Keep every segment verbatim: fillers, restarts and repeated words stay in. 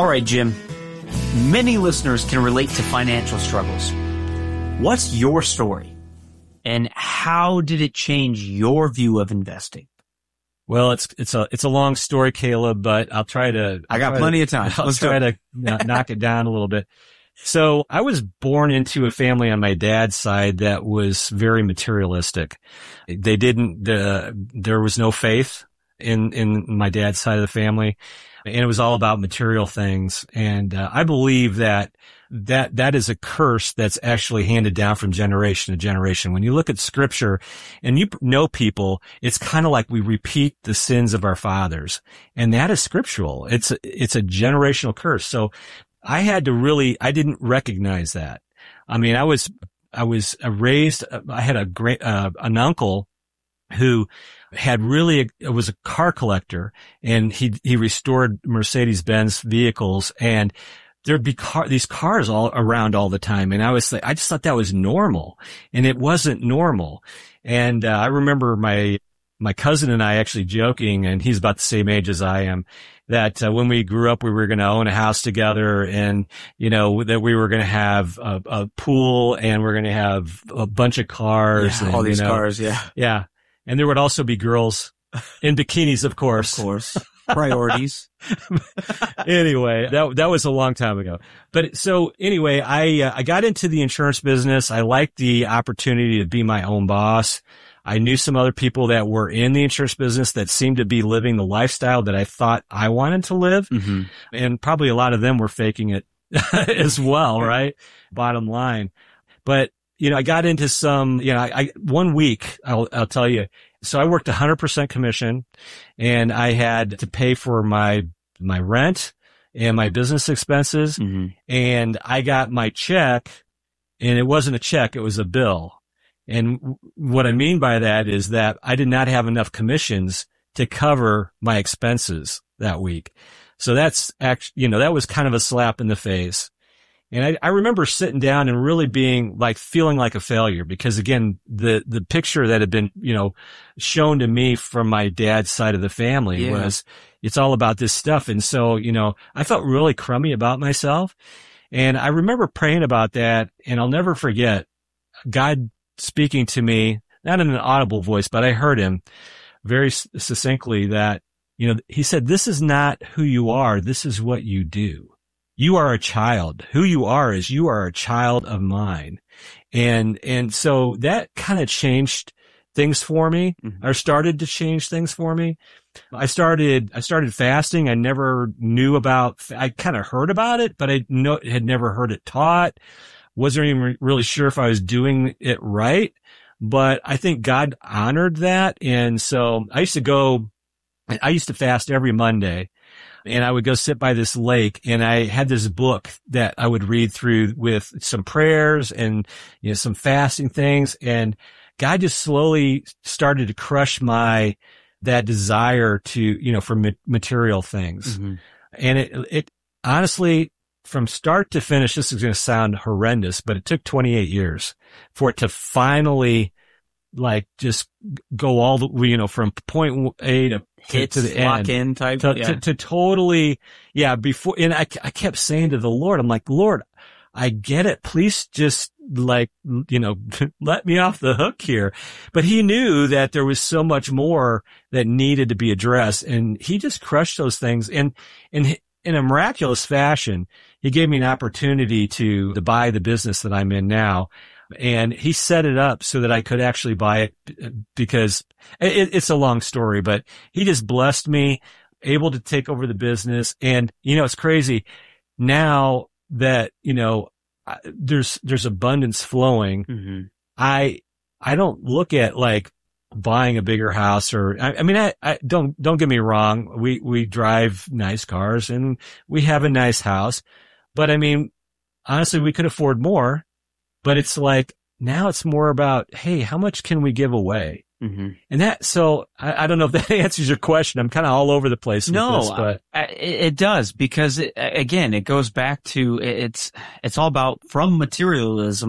All right, Jim. Many listeners can relate to financial struggles. What's your story? And how did it change your view of investing? Well, it's it's a it's a long story, Caleb, but I'll try to. I got plenty to, of time. I'll Let's try go. to knock it down a little bit. So I was born into a family on my dad's side that was very materialistic. They didn't. Uh, there was no faith in in my dad's side of the family, and it was all about material things. And uh, I believe that. That, that is a curse that's actually handed down from generation to generation. When you look at scripture and you know people, it's kind of like we repeat the sins of our fathers. And that is scriptural. It's, a, it's a generational curse. So I had to really, I didn't recognize that. I mean, I was, I was raised, I had a great, uh, an uncle who had really, it was a car collector, and he, he restored Mercedes-Benz vehicles, and there'd be car, these cars all around all the time. And I was like, I just thought that was normal, and it wasn't normal. And, uh, I remember my, my cousin and I actually joking, and he's about the same age as I am, that uh, when we grew up, we were going to own a house together, and, you know, that we were going to have a, a pool, and we're going to have a bunch of cars. Yeah, and, all these you know, cars. Yeah. Yeah. And there would also be girls in bikinis, of course. Of course. Priorities. Anyway, that that was a long time ago. But so anyway, I uh, I got into the insurance business. I liked the opportunity to be my own boss. I knew some other people that were in the insurance business that seemed to be living the lifestyle that I thought I wanted to live. Mm-hmm. And probably a lot of them were faking it as well, right? Bottom line. But, you know, I got into some, you know, I, I one week, I'll, I'll tell you. So I worked one hundred percent commission, and I had to pay for my, my rent and my business expenses. Mm-hmm. And I got my check, and it wasn't a check, it was a bill. And what I mean by that is that I did not have enough commissions to cover my expenses that week. So that's actually, you know, that was kind of a slap in the face. And I, I remember sitting down and really being like, feeling like a failure, because again, the, the picture that had been, you know, shown to me from my dad's side of the family yeah. was, it's all about this stuff. And so, you know, I felt really crummy about myself. And I remember praying about that, and I'll never forget God speaking to me, not in an audible voice, but I heard him very succinctly that, you know, he said, this is not who you are. This is what you do. You are a child. Who you are is you are a child of mine. And, and so that kind of changed things for me, mm-hmm. or started to change things for me. I started, I started fasting. I never knew about, I kind of heard about it, but I know, had never heard it taught. Wasn't even really sure if I was doing it right, but I think God honored that. And so I used to go, I used to fast every Monday. And I would go sit by this lake, and I had this book that I would read through with some prayers and, you know, some fasting things. And God just slowly started to crush my, that desire to, you know, for ma- material things. Mm-hmm. And it, it honestly, from start to finish, this is going to sound horrendous, but it took twenty-eight years for it to finally, like, just go all the, you know, from point A to Hits, to the end, lock in type, to, yeah. to, to totally, yeah, before, and I, I kept saying to the Lord, I'm like, Lord, I get it. Please just, like, you know, let me off the hook here. But he knew that there was so much more that needed to be addressed, and he just crushed those things. And, and in a miraculous fashion, he gave me an opportunity to, to buy the business that I'm in now. And he set it up so that I could actually buy it, because it, it's a long story, but he just blessed me, able to take over the business. And, you know, it's crazy now that, you know, there's, there's abundance flowing. Mm-hmm. I, I don't look at like buying a bigger house, or, I, I mean, I, I don't, don't get me wrong. We, we drive nice cars and we have a nice house, but I mean, honestly, we could afford more. But it's like, now it's more about, hey, how much can we give away? Mm-hmm. And that, so I, I don't know if that answers your question. I'm kind of all over the place with no, this, but I, it does, because it, again, it goes back to, it's, it's all about from materialism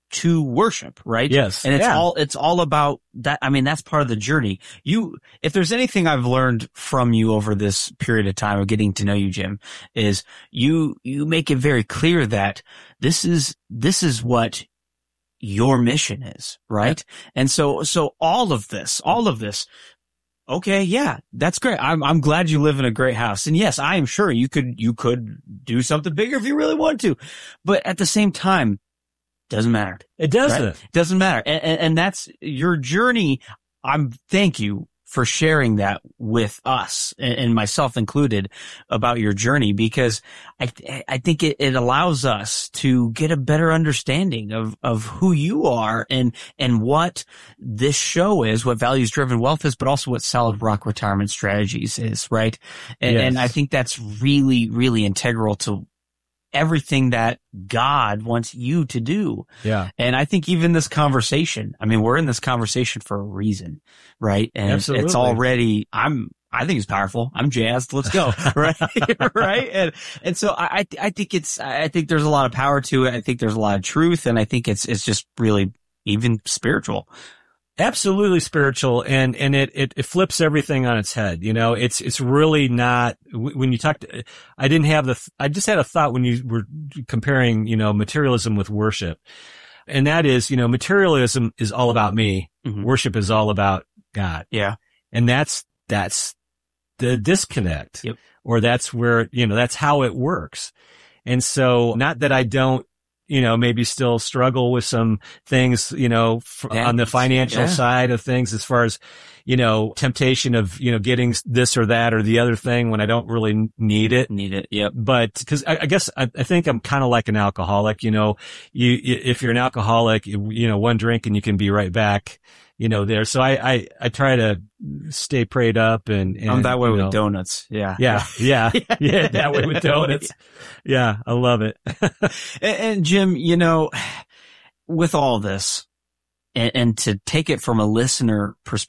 to worship, right? Yes. And it's yeah. all, it's all about that. I mean, that's part of the journey. You, if there's anything I've learned from you over this period of time of getting to know you, Jim, is you, you make it very clear that this is, this is what your mission is, right? Yeah. And so, so all of this, all of this, okay, yeah, that's great. I'm, I'm glad you live in a great house. And yes, I am sure you could, you could do something bigger if you really wanted to. But at the same time, doesn't matter. It doesn't. Right? It doesn't matter. And, and, and that's your journey. I'm, thank you for sharing that with us and, and myself included about your journey, because I, I think it, it allows us to get a better understanding of, of who you are and, and what this show is, what Values Driven Wealth is, but also what Solid Rock Retirement Strategies is, right? And, yes. and I think that's really, really integral to everything that God wants you to do. Yeah. And I think even this conversation, I mean, we're in this conversation for a reason, right? And Absolutely. It's already, I'm, I think it's powerful. I'm jazzed. Let's go. Right. Right. And, and so I, I think it's, I think there's a lot of power to it. I think there's a lot of truth. And I think it's, it's just really even spiritual. Absolutely spiritual. And, and it, it, it flips everything on its head. You know, it's, it's really not, when you talked, I didn't have the, I just had a thought when you were comparing, you know, materialism with worship. And that is, you know, materialism is all about me. Mm-hmm. Worship is all about God. Yeah. And that's, that's the disconnect. Yep. Or that's where, you know, that's how it works. And so not that I don't, you know, maybe still struggle with some things, you know, f- yeah. on the financial yeah. side of things, as far as, you know, temptation of, you know, getting this or that or the other thing when I don't really need it. Need it. Yep. But cause I, I guess I, I think I'm kind of like an alcoholic, you know, you, if you're an alcoholic, you know, one drink and you can be right back, you know, there. So I, I, I try to stay prayed up and, and I'm that way you with know, donuts. Yeah. Yeah. Yeah. Yeah. yeah that way with donuts. Yeah. I love it. and, and Jim, you know, with all this and, and to take it from a listener perspective,